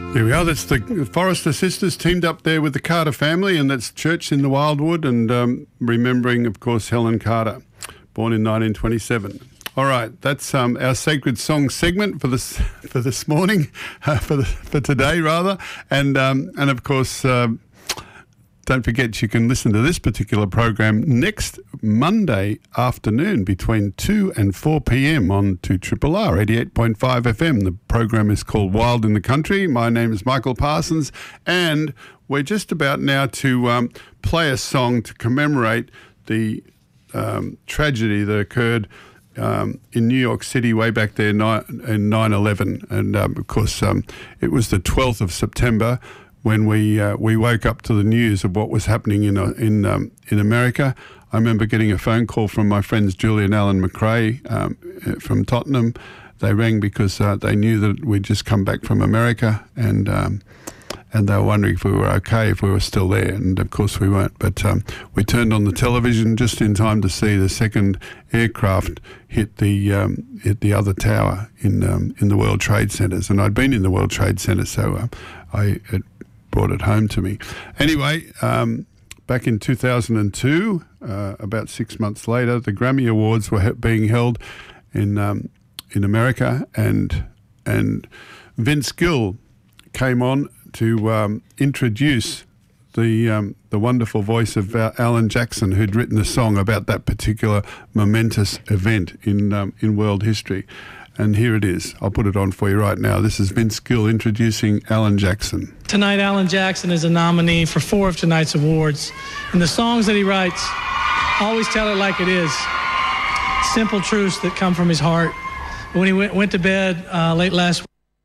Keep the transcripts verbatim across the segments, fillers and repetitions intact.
There we are. That's the Forrester Sisters teamed up there with the Carter family, and that's Church in the Wildwood, and um, remembering, of course, Helen Carter, born in nineteen twenty-seven. All right, that's um, our sacred song segment for this for this morning, uh, for the, for today rather, and um, and of course. Uh, Don't forget you can listen to this particular program next Monday afternoon between two and four p.m. on two R R R eighty-eight point five F M. The program is called Wild in the Country. My name is Michael Parsons, and we're just about now to um, play a song to commemorate the um, tragedy that occurred um, in New York City way back there in nine eleven. And, um, of course, um, it was the twelfth of September when we uh, we woke up to the news of what was happening in uh, in um, in America. I remember getting a phone call from my friends Julie and Alan McRae um, from Tottenham. They rang because uh, they knew that we'd just come back from America, and um, and they were wondering if we were okay, if we were still there, and of course we weren't. But um, we turned on the television just in time to see the second aircraft hit the um, hit the other tower in um, in the World Trade Centers, and I'd been in the World Trade Center, so uh, I. It, brought it home to me. Anyway, um, back in two thousand two, uh, about six months later, the Grammy Awards were he- being held in um, in America, and and Vince Gill came on to um, introduce the um, the wonderful voice of uh, Alan Jackson, who'd written a song about that particular momentous event in um, in world history. And here it is. I'll put it on for you right now. This is Vince Gill introducing Alan Jackson. Tonight, Alan Jackson is a nominee for four of tonight's awards. And the songs that he writes always tell it like it is. Simple truths that come from his heart. When he went, went to bed uh, late last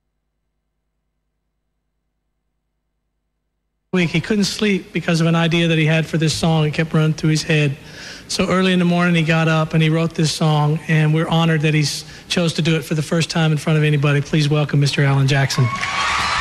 week, he couldn't sleep because of an idea that he had for this song. It kept running through his head. So early in the morning, he got up and he wrote this song, and we're honored that he chose to do it for the first time in front of anybody. Please welcome Mister Alan Jackson.